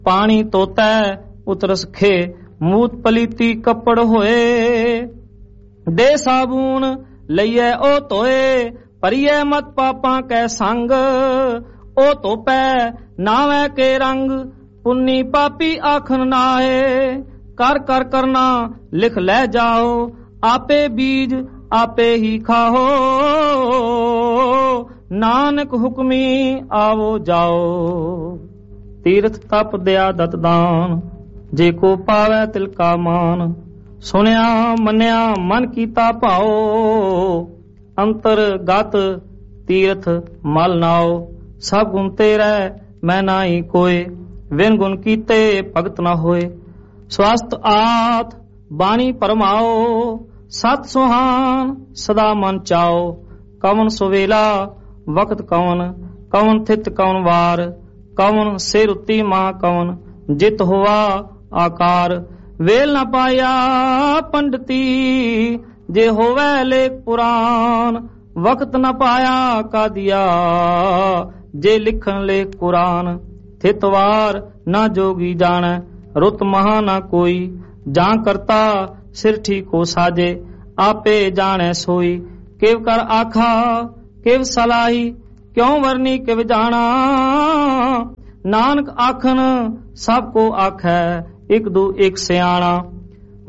ਪਾਣੀ ਤੋਤੈ ਉਤਰਸ ਖੇ, ਮੂਤ ਪਲੀਤੀ ਕੱਪੜ ਹੋਏ। ਦੇ ਸਾਬੂਨ ਲਈਐ ਉਹ ਧੋਏ, ਭਰੀਐ ਮਤ ਪਾਪਾਂ ਕੈ ਸੰਗ। ਉਹ ਧੋਪੈ ਨਾਵੈ ਕੇ ਰੰਗ, ਪੁੰਨੀ ਪਾਪੀ ਆਖਣ ਨਾਏ। ਕਰ ਕਰ ਕਰਨਾ ਲਿਖ ਲੈ ਜਾਓ, ਆਪੇ ਬੀਜ ਆਪੇ ਹੀ ਖਾਓ। ਨਾਨਕ ਹੁਕਮੀ ਆਵੋ ਜਾਓ। ਤੀਰਥ ਤਪ ਦਇਆ ਦਤ ਦਾਨ, ਜੇ ਕੋ ਪਾਵੈ ਤਿਲ ਕਾ ਮਾਨ। ਸੁਣਿਆ ਮੰਨਿਆ ਮਨ ਕੀਤਾ ਭਾਓ, ਅੰਤਰ ਗਤ ਤੀਰਥ ਮਲ ਨਾਓ। ਸਭ ਗੁਣ ਤੇਰੇ ਮੈਂ ਨਾਹੀ ਕੋਏ, ਵਿਨ ਗੁਣ ਕੀਤੇ ਭਗਤ ਨਾ ਹੋਏ। ਸਵਸਤ ਆਤ ਬਾਣੀ ਪਰਮਾਓ, ਸਤ ਸੁਹਾਨ ਸਦਾ ਮਨ ਚਾਓ। ਕਵਨ ਸੁਵੇਲਾ ਵਕਤ ਕਵਨ, ਕਵਨ ਥਿਤ ਕਵਨ ਵਾਰ। ਕਵਨ ਸਿਰ ਉੱਤੀ ਮਾਂ ਕਵਨ, ਜਿਤ ਹੋਆ ਆਕਾਰ। ਵੇਲ ਨਾ ਪਾਇਆ ਪੰਡਤੀ, ਜੇ ਹੋਵੇ ਲੇਖ ਪੁਰਾਨ। ਵਕਤ ਨਾ ਪਾਇਆ ਕਾਦੀਆ, ਜੇ ਲਿਖਣ ਲੇਖ ਕੁਰਾਨ। ਥਿਤ ਵਾਰ ਨਾ ਜੋਗੀ ਜਾਣੈ, ਰੁੱਤ ਮਹਾ ਨਾ ਕੋਈ। ਜਾਂ ਕਰਤਾ ਸਿਰ ਠੀਕੋ ਸਾਜੇ, ਆਪੇ ਜਾਣੈ ਸੋਈ। ਕਿਵ ਕਰ ਆਖਾ ਕਿਵ ਸਲਾਹੀ, ਕਿਉ ਵਰਨੀ ਕਿਵ ਜਾਣਾ। ਨਾਨਕ ਆਖਣ ਸਭ ਕੋ ਆਖੈ, ਇਕ ਦੂ ਇਕ ਸਿਆਣਾ।